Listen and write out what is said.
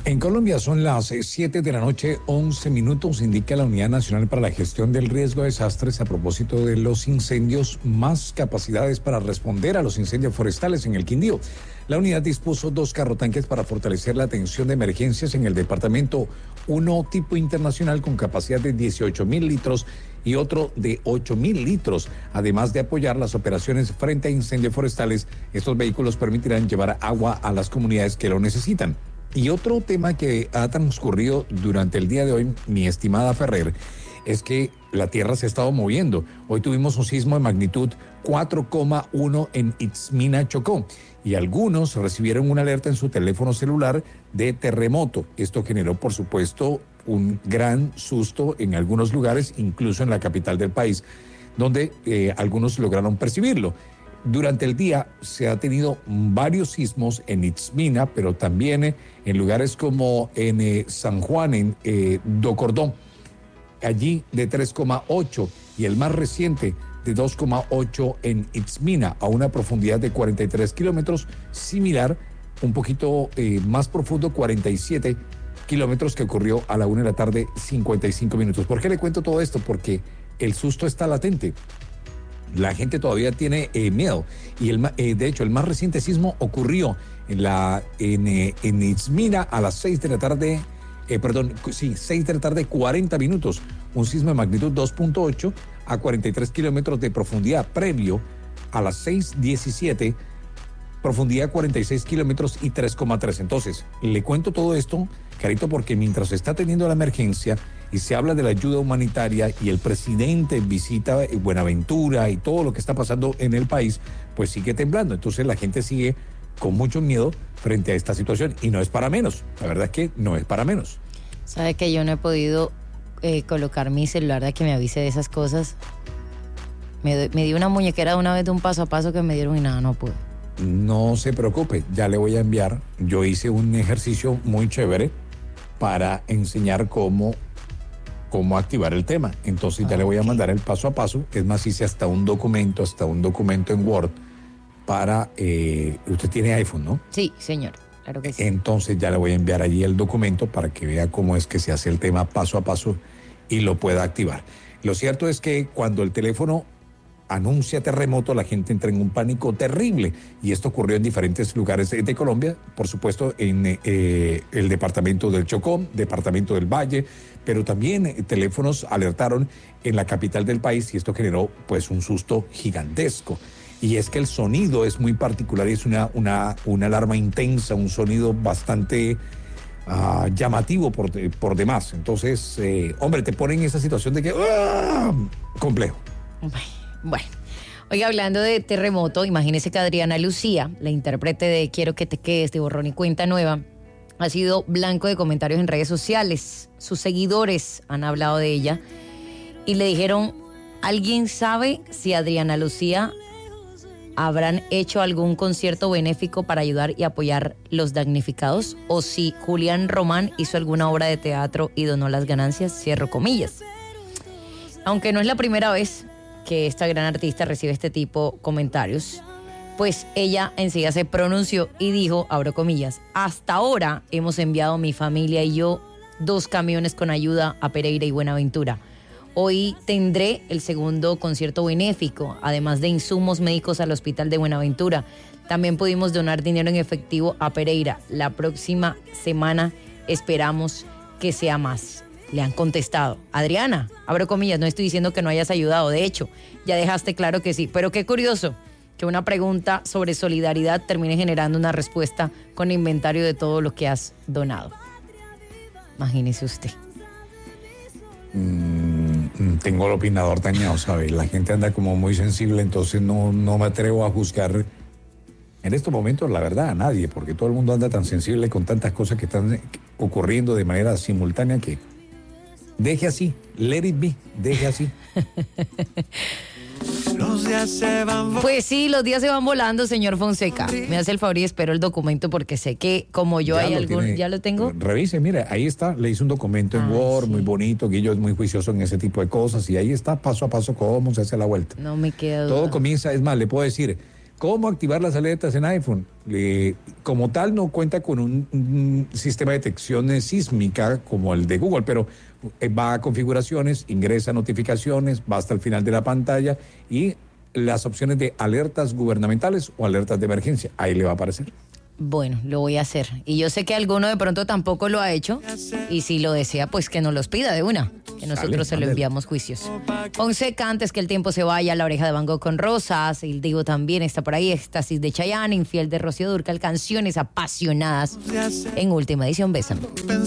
En Colombia son las 7 de la noche, 11 minutos, indica la Unidad Nacional para la Gestión del Riesgo de Desastres a propósito de los incendios, más capacidades para responder a los incendios forestales en el Quindío. La unidad dispuso 2 carrotanques para fortalecer la atención de emergencias en el departamento, uno tipo internacional con capacidad de 18.000 litros y otro de 8.000 litros. Además de apoyar las operaciones frente a incendios forestales, estos vehículos permitirán llevar agua a las comunidades que lo necesitan. Y otro tema que ha transcurrido durante el día de hoy, mi estimada Ferrer, es que la Tierra se ha estado moviendo. Hoy tuvimos un sismo de magnitud 4,1 en Itzmina, Chocó, y algunos recibieron una alerta en su teléfono celular de terremoto. Esto generó, por supuesto, un gran susto en algunos lugares, incluso en la capital del país, donde algunos lograron percibirlo. Durante el día se ha tenido varios sismos en Itzmina, pero también en lugares como en San Juan, en Docordón, allí de 3,8, y el más reciente de 2,8 en Itzmina, a una profundidad de 43 kilómetros, similar, un poquito más profundo, 47 kilómetros, que ocurrió a la 1 de la tarde, 55 minutos. ¿Por qué le cuento todo esto? Porque el susto está latente. La gente todavía tiene miedo. Y de hecho, el más reciente sismo ocurrió en Itzmina a las 6 de la tarde, 6 de la tarde, 40 minutos. Un sismo de magnitud 2,8 a 43 kilómetros de profundidad, previo a las 6:17, profundidad 46 kilómetros y 3,3. Entonces, le cuento todo esto, Carito, porque mientras se está teniendo la emergencia y se habla de la ayuda humanitaria y el presidente visita Buenaventura y todo lo que está pasando en el país, pues sigue temblando. Entonces la gente sigue con mucho miedo frente a esta situación, y no es para menos. La verdad es que no es para menos. ¿Sabe que yo no he podido colocar mi celular de que me avise de esas cosas? Me di una muñequera de una vez de un paso a paso que me dieron y nada, no pude. No se preocupe, ya le voy a enviar. Yo hice un ejercicio muy chévere para enseñar cómo activar el tema. Entonces ya le voy a mandar el paso a paso. Es más, hice hasta un documento en Word para... usted tiene iPhone, ¿no? Sí, señor, claro que sí. Entonces ya le voy a enviar allí el documento para que vea cómo es que se hace el tema paso a paso y lo pueda activar. Lo cierto es que cuando el teléfono anuncia terremoto, la gente entra en un pánico terrible, y esto ocurrió en diferentes lugares de Colombia, por supuesto en el departamento del Chocó, departamento del Valle, pero también teléfonos alertaron en la capital del país, y esto generó pues un susto gigantesco. Y es que el sonido es muy particular, y es una alarma intensa, un sonido bastante llamativo por demás. Entonces, hombre, te ponen en esa situación de que complejo. Bueno, oiga, hablando de terremoto, imagínese que Adriana Lucía, la intérprete de Quiero que te quedes de Borrón y Cuenta Nueva, ha sido blanco de comentarios en redes sociales. Sus seguidores han hablado de ella y le dijeron: ¿alguien sabe si Adriana Lucía habrán hecho algún concierto benéfico para ayudar y apoyar los damnificados? ¿O si Julián Román hizo alguna obra de teatro y donó las ganancias? Cierro comillas. Aunque no es la primera vez que esta gran artista recibe este tipo de comentarios, pues ella enseguida se pronunció y dijo, abro comillas: hasta ahora hemos enviado mi familia y yo 2 camiones con ayuda a Pereira y Buenaventura. Hoy tendré el segundo concierto benéfico, además de insumos médicos al hospital de Buenaventura. También pudimos donar dinero en efectivo a Pereira. La próxima semana esperamos que sea más. Le han contestado: Adriana, abro comillas, no estoy diciendo que no hayas ayudado, de hecho, ya dejaste claro que sí, pero qué curioso que una pregunta sobre solidaridad termine generando una respuesta con inventario de todo lo que has donado. Imagínese usted. Tengo el opinador dañado, ¿sabes? La gente anda como muy sensible, entonces no me atrevo a juzgar en estos momentos, la verdad, a nadie, porque todo el mundo anda tan sensible con tantas cosas que están ocurriendo de manera simultánea que deje así, let it be, deje así. Los días se van. Pues sí, los días se van volando, señor Fonseca. Me hace el favor y espero el documento, porque sé que como yo hay algún... ¿Ya lo tengo? Revise, mire, ahí está, le hice un documento en Word, sí, muy bonito. Guillo es muy juicioso en ese tipo de cosas, y ahí está paso a paso cómo se hace la vuelta. No me queda duda. Todo comienza, es más, le puedo decir, cómo activar las alertas en iPhone. Como tal, no cuenta con un sistema de detección sísmica como el de Google, pero va a configuraciones, ingresa notificaciones, va hasta el final de la pantalla y las opciones de alertas gubernamentales o alertas de emergencia. Ahí le va a aparecer. Bueno, lo voy a hacer. Y yo sé que alguno de pronto tampoco lo ha hecho. Y si lo desea, pues que nos los pida de una. Que nosotros se lo enviamos juicios. 11 antes que el tiempo se vaya, La Oreja de Van Gogh con Rosas. El Divo también está por ahí. Éxtasis de Chayanne, Infiel de Rocío Dúrcal. Canciones apasionadas. En Última Edición, Bésame.